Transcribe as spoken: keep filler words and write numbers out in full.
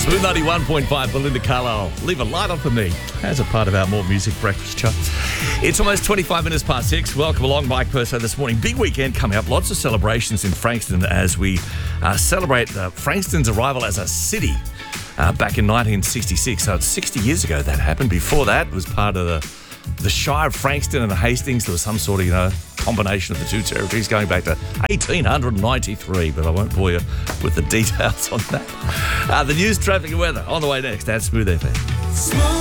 Smooth ninety-one point five, Belinda Carlisle. Leave a light on for me as a part of our More Music Breakfast Show. It's almost twenty-five minutes past six. Welcome along, Mike Purso this morning. Big weekend coming up. Lots of celebrations in Frankston as we uh, celebrate uh, Frankston's arrival as a city uh, back in nineteen sixty-six. So it's sixty years ago that happened. Before that, it was part of the, the Shire of Frankston and Hastings. There was some sort of, you know, combination of the two territories going back to eighteen ninety-three, but I won't bore you with the details on that. Uh, the news, traffic and weather on the way next at Smooth F M. Smooth.